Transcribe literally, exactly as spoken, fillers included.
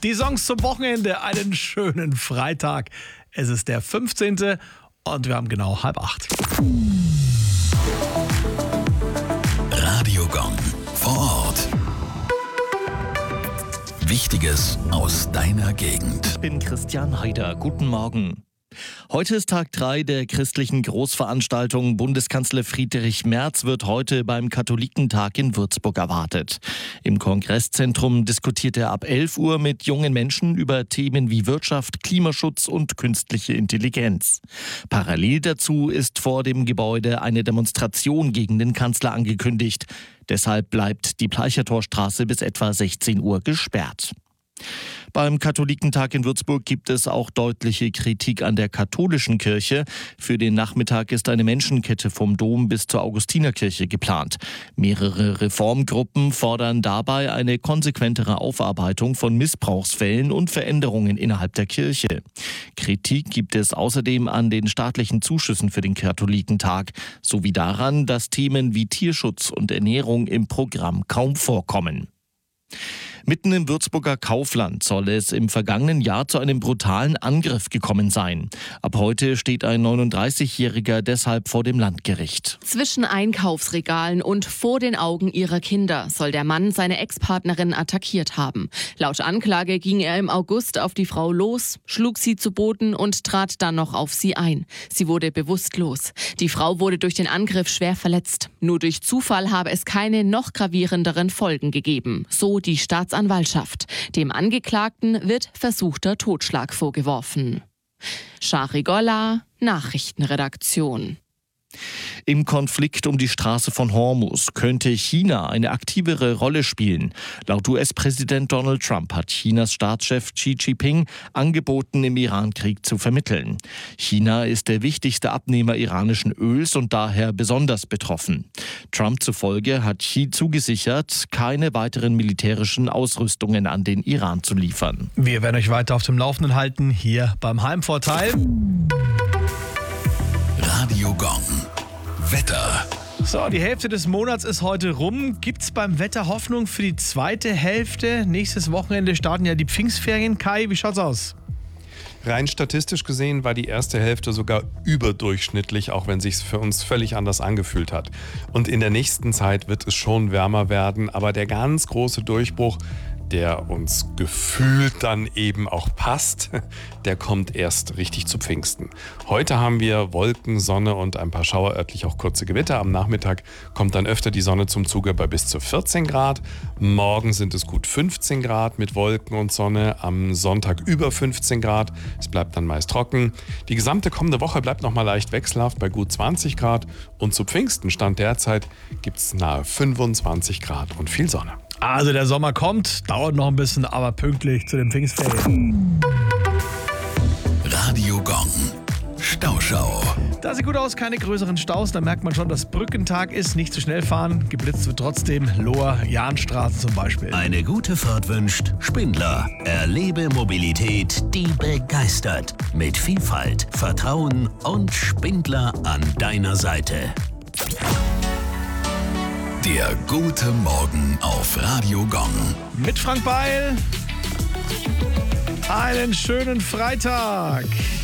Die Songs zum Wochenende, einen schönen Freitag. Es ist der fünfzehnte und wir haben genau halb acht. Radio Gong vor Ort. Wichtiges aus deiner Gegend. Ich bin Christian Heider. Guten Morgen. Heute ist Tag drei der christlichen Großveranstaltung. Bundeskanzler Friedrich Merz wird heute beim Katholikentag in Würzburg erwartet. Im Kongresszentrum diskutiert er ab elf Uhr mit jungen Menschen über Themen wie Wirtschaft, Klimaschutz und künstliche Intelligenz. Parallel dazu ist vor dem Gebäude eine Demonstration gegen den Kanzler angekündigt. Deshalb bleibt die Bleichertorstraße bis etwa sechzehn Uhr gesperrt. Beim Katholikentag in Würzburg gibt es auch deutliche Kritik an der katholischen Kirche. Für den Nachmittag ist eine Menschenkette vom Dom bis zur Augustinerkirche geplant. Mehrere Reformgruppen fordern dabei eine konsequentere Aufarbeitung von Missbrauchsfällen und Veränderungen innerhalb der Kirche. Kritik gibt es außerdem an den staatlichen Zuschüssen für den Katholikentag sowie daran, dass Themen wie Tierschutz und Ernährung im Programm kaum vorkommen. Mitten im Würzburger Kaufland soll es im vergangenen Jahr zu einem brutalen Angriff gekommen sein. Ab heute steht ein neununddreißigjähriger deshalb vor dem Landgericht. Zwischen Einkaufsregalen und vor den Augen ihrer Kinder soll der Mann seine Ex-Partnerin attackiert haben. Laut Anklage ging er im August auf die Frau los, schlug sie zu Boden und trat dann noch auf sie ein. Sie wurde bewusstlos. Die Frau wurde durch den Angriff schwer verletzt. Nur durch Zufall habe es keine noch gravierenderen Folgen gegeben, so die Staatsanwaltschaft. Dem Angeklagten wird versuchter Totschlag vorgeworfen. Shari Golla, Nachrichtenredaktion. Im Konflikt um die Straße von Hormuz könnte China eine aktivere Rolle spielen. Laut U S-Präsident Donald Trump hat Chinas Staatschef Xi Jinping angeboten, im Irankrieg zu vermitteln. China ist der wichtigste Abnehmer iranischen Öls und daher besonders betroffen. Trump zufolge hat Xi zugesichert, keine weiteren militärischen Ausrüstungen an den Iran zu liefern. Wir werden euch weiter auf dem Laufenden halten, hier beim Heimvorteil. Radio Gong. Wetter. So, die Hälfte des Monats ist heute rum. Gibt's beim Wetter Hoffnung für die zweite Hälfte? Nächstes Wochenende starten ja die Pfingstferien. Kai, wie schaut's aus? Rein statistisch gesehen war die erste Hälfte sogar überdurchschnittlich, auch wenn sich's für uns völlig anders angefühlt hat. Und in der nächsten Zeit wird es schon wärmer werden, aber der ganz große Durchbruch, der uns gefühlt dann eben auch passt, der kommt erst richtig zu Pfingsten. Heute haben wir Wolken, Sonne und ein paar Schauer, örtlich auch kurze Gewitter. Am Nachmittag kommt dann öfter die Sonne zum Zuge bei bis zu vierzehn Grad. Morgen sind es gut fünfzehn Grad mit Wolken und Sonne. Am Sonntag über fünfzehn Grad. Es bleibt dann meist trocken. Die gesamte kommende Woche bleibt nochmal leicht wechselhaft bei gut zwanzig Grad. Und zu Pfingsten Stand derzeit gibt es nahe fünfundzwanzig Grad und viel Sonne. Also der Sommer kommt, dauert noch ein bisschen, aber pünktlich zu den Pfingstferien. Radio Gong. Stauschau. Da sieht gut aus, keine größeren Staus. Da merkt man schon, dass Brückentag ist. Nicht zu schnell fahren. Geblitzt wird trotzdem. Lohr-Jahnstraße zum Beispiel. Eine gute Fahrt wünscht Spindler. Erlebe Mobilität, die begeistert. Mit Vielfalt, Vertrauen und Spindler an deiner Seite. Der gute Morgen auf Radio Gong. Mit Frank Beil. Einen schönen Freitag.